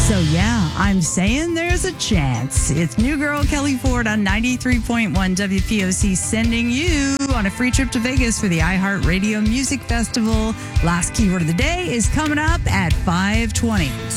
So yeah, I'm saying there's a chance. It's new girl Kelly Ford on 93.1 WPOC sending you on a free trip to Vegas for the iHeartRadio Music Festival. Last keyword of the day is coming up at 5:20.